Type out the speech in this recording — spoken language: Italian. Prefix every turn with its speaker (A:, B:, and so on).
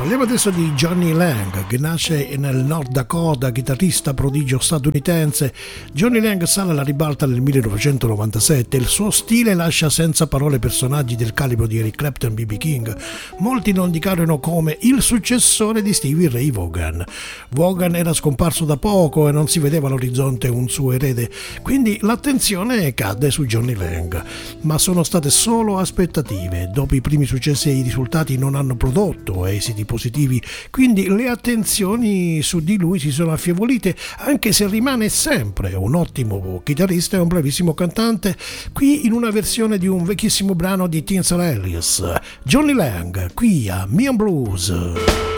A: Parliamo adesso di Johnny Lang, che nasce nel North Dakota, chitarrista prodigio statunitense. Johnny Lang sale alla ribalta nel 1997, il suo stile lascia senza parole personaggi del calibro di Eric Clapton, B.B. King. Molti lo indicarono come il successore di Stevie Ray Vaughan. Vaughan era scomparso da poco e non si vedeva all'orizzonte un suo erede, quindi l'attenzione cadde su Johnny Lang. Ma sono state solo aspettative. Dopo i primi successi i risultati non hanno prodotto esiti positivi, quindi le attenzioni su di lui si sono affievolite, anche se rimane sempre un ottimo chitarrista e un bravissimo cantante, qui in una versione di un vecchissimo brano di Tinsel Ellis. Johnny Lang, qui a Meon Blues.